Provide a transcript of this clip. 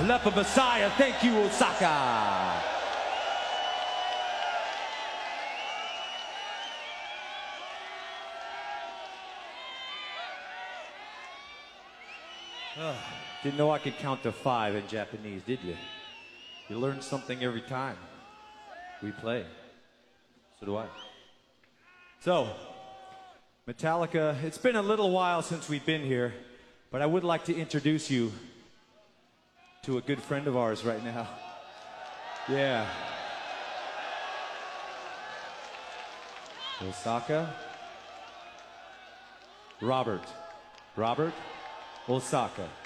Leper Messiah. Thank you, Osaka. Didn't know I could count to 5 in Japanese, did you? You learn something every time we play. So do I. So, Metallica, it's been a little while since we've been here, but I would like to introduce you to a good friend of ours right now. Yeah. Osaka. Robert. Robert Osaka.